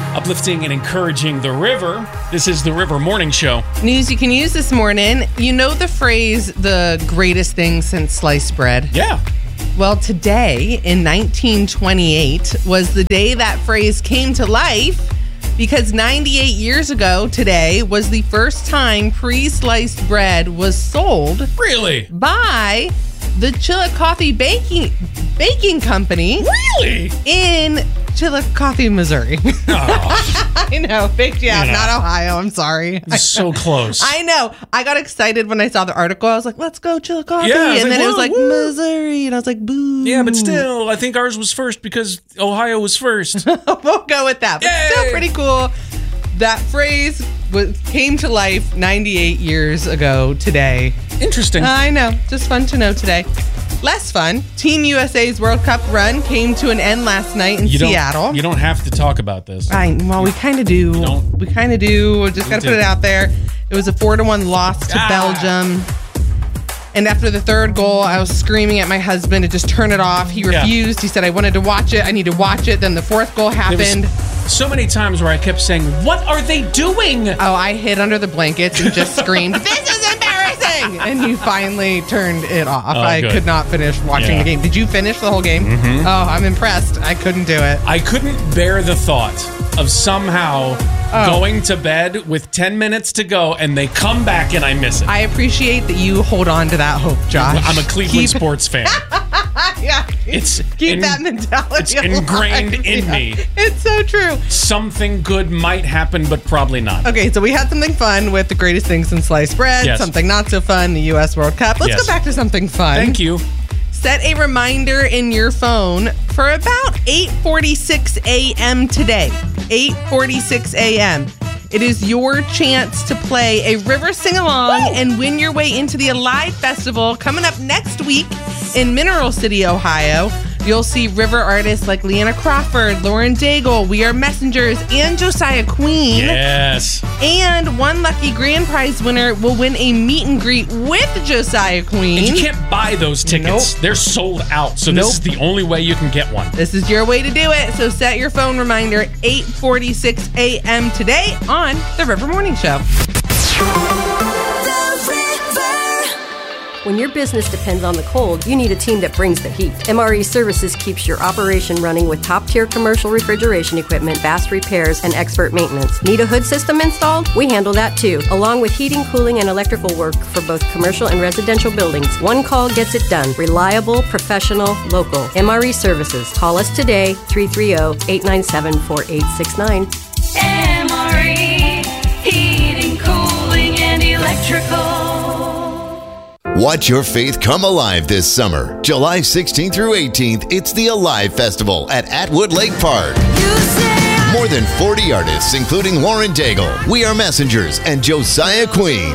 uplifting and encouraging the river. This is the River Morning Show. News you can use this morning. You know the phrase, the greatest thing since sliced bread? Yeah. Well, today in 1928 was the day that phrase came to life, because 98 years ago today was the first time pre-sliced bread was sold. Really? By the Chillicothe Baking Company. Really? In Chillicothe, Missouri. Oh. I know. Big yeah, not Ohio. I'm sorry. So close. I know. I got excited when I saw the article. I was like, let's go Chillicothe. Yeah, and then it was woo, like, woo. Missouri. And I was like, boo. Yeah, but still, I think ours was first because Ohio was first. We'll go with that. But Yay! still pretty cool. That phrase came to life 98 years ago today. Interesting. I know. Just fun to know today. Less fun. Team USA's World Cup run came to an end last night in Seattle. You don't have to talk about this. Well, we kind of do. We kind of do. We just got to put it out there. It was a 4-1 loss to Belgium. And after the third goal, I was screaming at my husband to just turn it off. He refused. Yeah. He said, I wanted to watch it. I need to watch it. Then the fourth goal happened. So many times where I kept saying, what are they doing? Oh, I hid under the blankets and just screamed, this is embarrassing! And you finally turned it off. I could not finish watching the game. Did you finish the whole game? Mm-hmm. Oh, I'm impressed. I couldn't do it. I couldn't bear the thought of somehow going to bed with 10 minutes to go and they come back and I miss it. I appreciate that you hold on to that hope, Josh. I'm a Cleveland sports fan. Yeah, keep that mentality. It's ingrained in me. It's so true. Something good might happen, but probably not. Okay, so we had something fun with the greatest thing since sliced bread. Yes. Something not so fun, the U.S. World Cup. Let's go back to something fun. Thank you. Set a reminder in your phone for about 8:46 a.m. today. 8:46 a.m. It is your chance to play a river sing-along and win your way into the Alive Festival coming up next week in Mineral City, Ohio. You'll see river artists like Leanna Crawford, Lauren Daigle, We Are Messengers, and Josiah Queen. Yes. And one lucky grand prize winner will win a meet and greet with Josiah Queen. And you can't buy those tickets. Nope. They're sold out. So this is the only way you can get one. This is your way to do it. So set your phone reminder 8:46 a.m. today on The River Morning Show. When your business depends on the cold, you need a team that brings the heat. MRE Services keeps your operation running with top-tier commercial refrigeration equipment, fast repairs, and expert maintenance. Need a hood system installed? We handle that too, along with heating, cooling, and electrical work for both commercial and residential buildings. One call gets it done. Reliable, professional, local. MRE Services. Call us today, 330-897-4869. MRE, heating, cooling, and electrical. Watch your faith come alive this summer. July 16th through 18th, it's the Alive Festival at Atwood Lake Park. More than 40 artists, including Lauren Daigle, We Are Messengers, and Josiah Queen.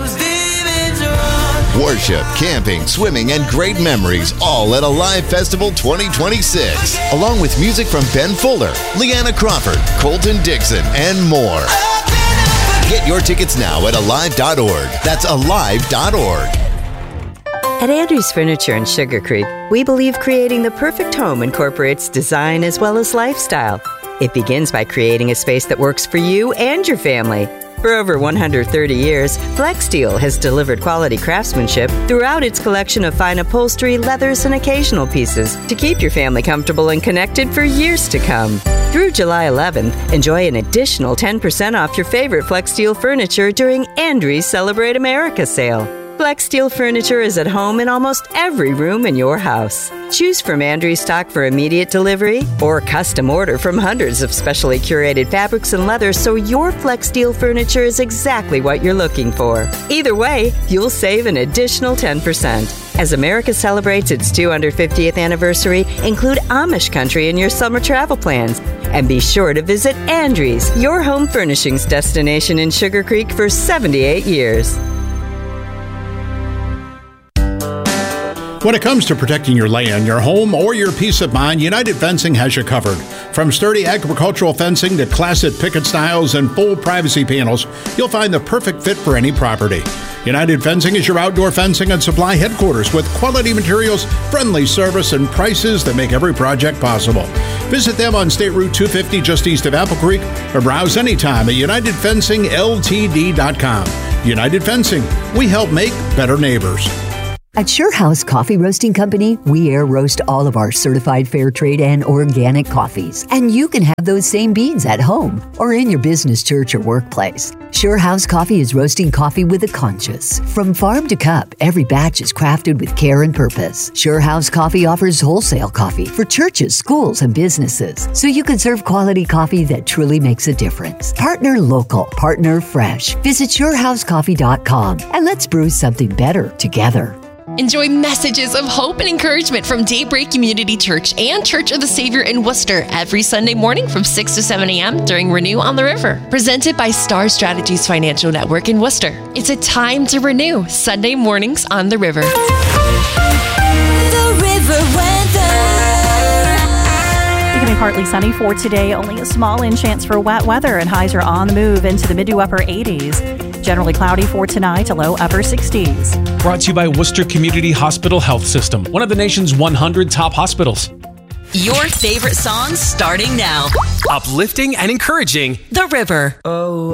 Worship, camping, swimming, and great memories, all at Alive Festival 2026. Along with music from Ben Fuller, Leanna Crawford, Colton Dixon, and more. Get your tickets now at alive.org. That's alive.org. At Andrews Furniture in Sugar Creek, we believe creating the perfect home incorporates design as well as lifestyle. It begins by creating a space that works for you and your family. For over 130 years, Flex Steel has delivered quality craftsmanship throughout its collection of fine upholstery, leathers, and occasional pieces to keep your family comfortable and connected for years to come. Through July 11th, enjoy an additional 10% off your favorite Flex Steel furniture during Andrews Celebrate America sale. Flex Steel furniture is at home in almost every room in your house. Choose from Andrews stock for immediate delivery or custom order from hundreds of specially curated fabrics and leathers so your Flex Steel furniture is exactly what you're looking for. Either way, you'll save an additional 10%. As America celebrates its 250th anniversary, include Amish country in your summer travel plans. And be sure to visit Andrews, your home furnishings destination in Sugar Creek for 78 years. When it comes to protecting your land, your home, or your peace of mind, United Fencing has you covered. From sturdy agricultural fencing to classic picket styles and full privacy panels, you'll find the perfect fit for any property. United Fencing is your outdoor fencing and supply headquarters with quality materials, friendly service, and prices that make every project possible. Visit them on State Route 250 just east of Apple Creek or browse anytime at UnitedFencingLTD.com. United Fencing, we help make better neighbors. At Sure House Coffee Roasting Company, we air roast all of our certified fair trade and organic coffees. And you can have those same beans at home or in your business, church, or workplace. Sure House Coffee is roasting coffee with a conscience. From farm to cup, every batch is crafted with care and purpose. Sure House Coffee offers wholesale coffee for churches, schools, and businesses, so you can serve quality coffee that truly makes a difference. Partner local, partner fresh. Visit SureHouseCoffee.com and let's brew something better together. Enjoy messages of hope and encouragement from Daybreak Community Church and Church of the Savior in Worcester every Sunday morning from 6 to 7 a.m. during Renew on the River. Presented by Star Strategies Financial Network in Worcester. It's a time to renew. Sunday mornings on the River. The River weather. Becoming partly sunny for today. Only a small chance for wet weather, and highs are on the move into the mid to upper 80s. Generally cloudy for tonight, a low upper 60s. Brought to you by Worcester Community Hospital Health System, one of the nation's 100 top hospitals. Your favorite songs starting now. Uplifting and encouraging. The River. Oh.